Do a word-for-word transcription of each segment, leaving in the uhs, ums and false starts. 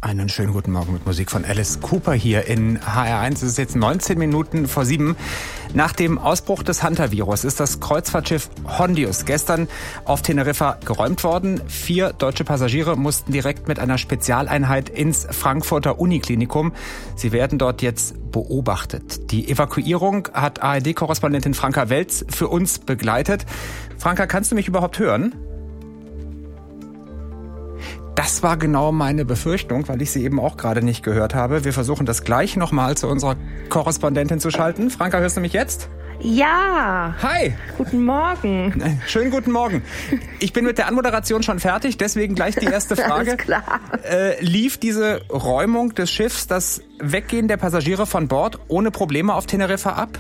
Einen schönen guten Morgen mit Musik von Alice Cooper hier in H R eins. Es ist jetzt neunzehn Minuten vor sieben. Nach dem Ausbruch des Hantavirus ist das Kreuzfahrtschiff Hondius gestern auf Teneriffa geräumt worden. Vier deutsche Passagiere mussten direkt mit einer Spezialeinheit ins Frankfurter Uniklinikum. Sie werden dort jetzt beobachtet. Die Evakuierung hat A R D-Korrespondentin Franka Welz für uns begleitet. Franka, kannst du mich überhaupt hören? Das war genau meine Befürchtung, weil ich sie eben auch gerade nicht gehört habe. Wir versuchen das gleich nochmal zu unserer Korrespondentin zu schalten. Franka, hörst du mich jetzt? Ja. Hi. Guten Morgen. Schönen guten Morgen. Ich bin mit der Anmoderation schon fertig, deswegen gleich die erste Frage. Alles klar. Äh, lief diese Räumung des Schiffs, das Weggehen der Passagiere von Bord, ohne Probleme auf Teneriffa ab?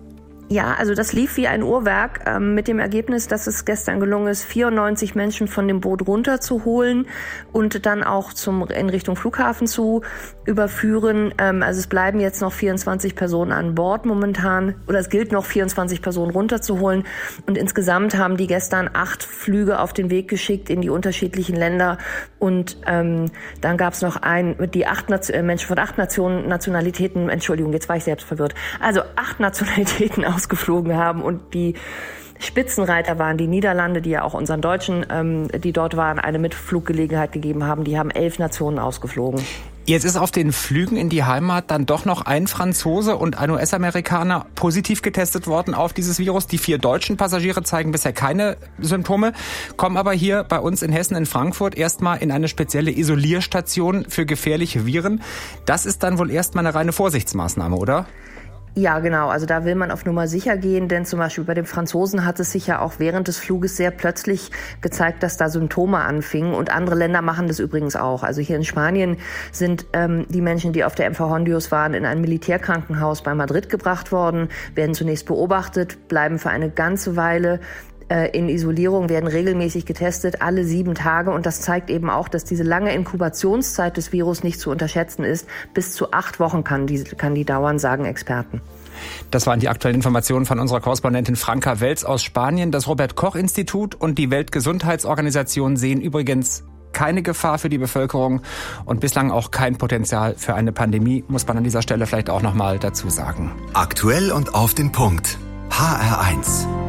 Ja, also das lief wie ein Uhrwerk äh, mit dem Ergebnis, dass es gestern gelungen ist, vierundneunzig Menschen von dem Boot runterzuholen und dann auch zum in Richtung Flughafen zu überführen. Ähm, also es bleiben jetzt noch vierundzwanzig Personen an Bord momentan, oder es gilt noch vierundzwanzig Personen runterzuholen. Und insgesamt haben die gestern acht Flüge auf den Weg geschickt in die unterschiedlichen Länder. Und ähm, dann gab es noch ein, die acht Nation, äh, Menschen von acht Nationen, Nationalitäten, Entschuldigung, jetzt war ich selbst verwirrt. Also acht Nationalitäten ausgeflogen haben und die Spitzenreiter waren die Niederlande, die ja auch unseren Deutschen, ähm, die dort waren, eine Mitfluggelegenheit gegeben haben. Die haben elf Nationen ausgeflogen. Jetzt ist auf den Flügen in die Heimat dann doch noch ein Franzose und ein U S-Amerikaner positiv getestet worden auf dieses Virus. Die vier deutschen Passagiere zeigen bisher keine Symptome, kommen aber hier bei uns in Hessen, in Frankfurt, erstmal in eine spezielle Isolierstation für gefährliche Viren. Das ist dann wohl erstmal eine reine Vorsichtsmaßnahme, oder? Ja, genau. Also da will man auf Nummer sicher gehen, denn zum Beispiel bei den Franzosen hat es sich ja auch während des Fluges sehr plötzlich gezeigt, dass da Symptome anfingen, und andere Länder machen das übrigens auch. Also hier in Spanien sind ähm, die Menschen, die auf der M V Hondius waren, in ein Militärkrankenhaus bei Madrid gebracht worden, werden zunächst beobachtet, bleiben für eine ganze Weile in Isolierung, werden regelmäßig getestet, alle sieben Tage. Und das zeigt eben auch, dass diese lange Inkubationszeit des Virus nicht zu unterschätzen ist. Bis zu acht Wochen kann die, kann die dauern, sagen Experten. Das waren die aktuellen Informationen von unserer Korrespondentin Franka Welz aus Spanien. Das Robert-Koch-Institut und die Weltgesundheitsorganisation sehen übrigens keine Gefahr für die Bevölkerung und bislang auch kein Potenzial für eine Pandemie, muss man an dieser Stelle vielleicht auch noch mal dazu sagen. Aktuell und auf den Punkt. H R eins.